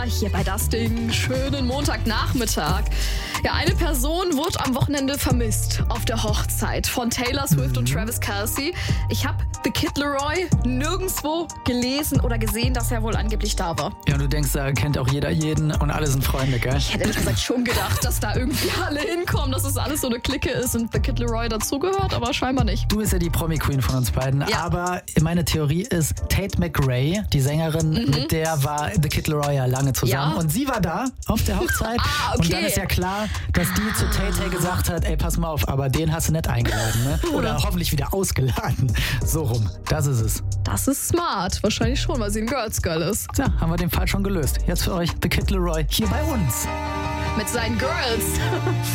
hier bei Das Ding. Schönen Montagnachmittag. Ja, eine Person wurde am Wochenende vermisst auf der Hochzeit von Taylor Swift und Travis Kelce. Ich habe The Kid Laroi nirgendwo gelesen oder gesehen, dass er wohl angeblich da war. Ja, und du denkst, da kennt auch jeder jeden und alle sind Freunde, gell? Ich hätte ehrlich gesagt schon gedacht, dass da irgendwie alle hinkommen, dass es alles so eine Clique ist und The Kid Laroi dazugehört, aber scheinbar nicht. Du bist ja die Promi-Queen von uns beiden, Ja. Aber meine Theorie ist, Tate McRae, die Sängerin, mit der war The Kid Laroi ja lange zusammen. Ja. Und sie war da auf der Hochzeit. Okay. Und dann ist ja klar, dass die zu Tate gesagt hat, ey, pass mal auf, aber den hast du nicht eingeladen, ne? Oder hoffentlich wieder ausgeladen. So rum, das ist es. Das ist smart. Wahrscheinlich schon, weil sie ein Girls Girl ist. Tja, haben wir den Fall schon gelöst. Jetzt für euch The Kid Laroi hier bei uns. Mit seinen Girls.